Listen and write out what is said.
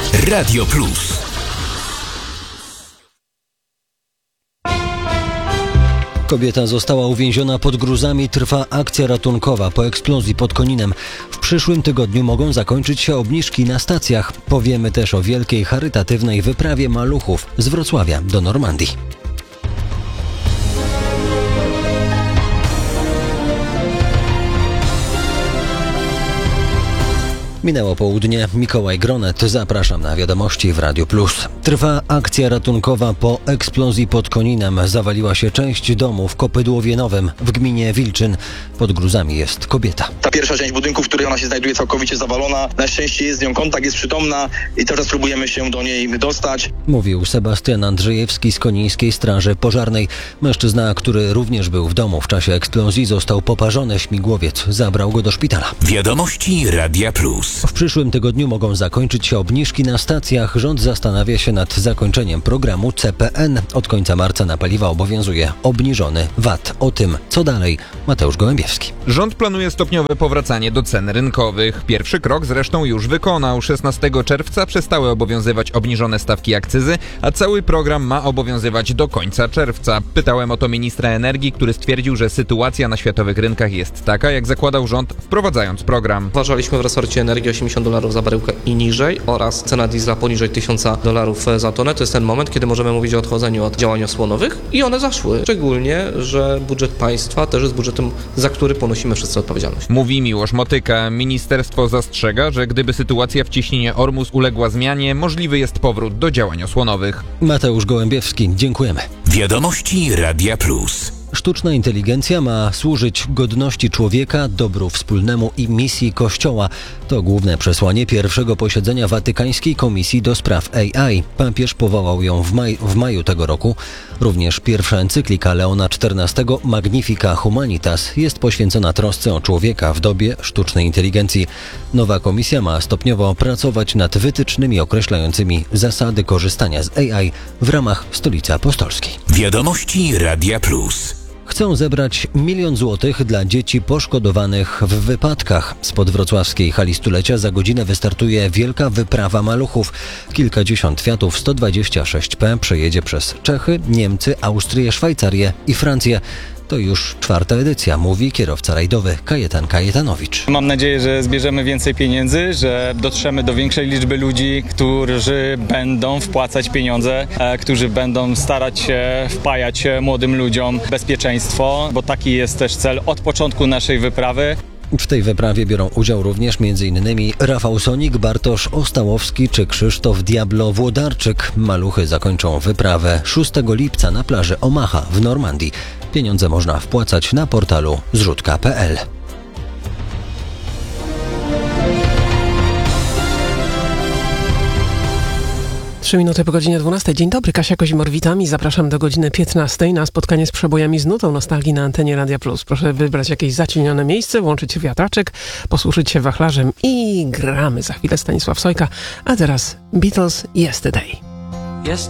Radio Plus. Kobieta została uwięziona pod gruzami, trwa akcja ratunkowa po eksplozji pod Koninem. W przyszłym tygodniu mogą zakończyć się obniżki na stacjach. Powiemy też o wielkiej charytatywnej wyprawie maluchów z Wrocławia do Normandii. Minęło południe, Mikołaj Gronet, zapraszam na wiadomości w Radiu Plus. Trwa akcja ratunkowa po eksplozji pod Koninem. Zawaliła się część domu w Kopydłowie Nowym w gminie Wilczyn. Pod gruzami jest kobieta. Ta pierwsza część budynku, w której ona się znajduje, całkowicie zawalona. Na szczęście jest z nią kontakt, jest przytomna i teraz próbujemy się do niej dostać. Mówił Sebastian Andrzejewski z Konińskiej Straży Pożarnej. Mężczyzna, który również był w domu w czasie eksplozji, został poparzony. Śmigłowiec zabrał go do szpitala. Wiadomości Radia Plus. W przyszłym tygodniu mogą zakończyć się obniżki na stacjach. Rząd zastanawia się nad zakończeniem programu CPN. Od końca marca na paliwa obowiązuje obniżony VAT. O tym, co dalej, Mateusz Gołębiewski. Rząd planuje stopniowe powracanie do cen rynkowych. Pierwszy krok zresztą już wykonał. 16 czerwca przestały obowiązywać obniżone stawki akcyzy, a cały program ma obowiązywać do końca czerwca. Pytałem o to ministra energii, który stwierdził, że sytuacja na światowych rynkach jest taka, jak zakładał rząd, wprowadzając program. Uważaliśmy w resorcie energii $80 za baryłkę i niżej oraz cena diesla poniżej $1000 za tonę. To jest ten moment, kiedy możemy mówić o odchodzeniu od działań osłonowych i one zaszły. Szczególnie, że budżet państwa też jest budżetem, za który ponosimy wszyscy odpowiedzialność. Mówi Miłosz Motyka. Ministerstwo zastrzega, że gdyby sytuacja w cieśninie Ormus uległa zmianie, możliwy jest powrót do działań osłonowych. Mateusz Gołębiewski, dziękujemy. Wiadomości Radia Plus. Sztuczna inteligencja ma służyć godności człowieka, dobru wspólnemu i misji Kościoła. To główne przesłanie pierwszego posiedzenia Watykańskiej Komisji do Spraw AI. Papież powołał ją w maju tego roku. Również pierwsza encyklika Leona XIV Magnifica Humanitas jest poświęcona trosce o człowieka w dobie sztucznej inteligencji. Nowa komisja ma stopniowo pracować nad wytycznymi określającymi zasady korzystania z AI w ramach Stolicy Apostolskiej. Wiadomości Radia Plus. Chcą zebrać 1 000 000 złotych dla dzieci poszkodowanych w wypadkach. Spod wrocławskiej hali stulecia za godzinę wystartuje wielka wyprawa maluchów. Kilkadziesiąt Fiatów 126P przejedzie przez Czechy, Niemcy, Austrię, Szwajcarię i Francję. To już 4. edycja, mówi kierowca rajdowy Kajetan Kajetanowicz. Mam nadzieję, że zbierzemy więcej pieniędzy, że dotrzemy do większej liczby ludzi, którzy będą wpłacać pieniądze, którzy będą starać się wpajać młodym ludziom bezpieczeństwo, bo taki jest też cel od początku naszej wyprawy. W tej wyprawie biorą udział również m.in. Rafał Sonik, Bartosz Ostałowski czy Krzysztof Diablo Włodarczyk. Maluchy zakończą wyprawę 6 lipca na plaży Omaha w Normandii. Pieniądze można wpłacać na portalu zrzutka.pl. Trzy minuty po godzinie 12. Dzień dobry, Kasia Kozimor, witam i zapraszam do godziny 15 na spotkanie z przebojami z nutą nostalgii na antenie Radia Plus. Proszę wybrać jakieś zacienione miejsce, włączyć wiatraczek, posłużyć się wachlarzem i gramy. Za chwilę Stanisław Sojka, a teraz Beatles Yesterday.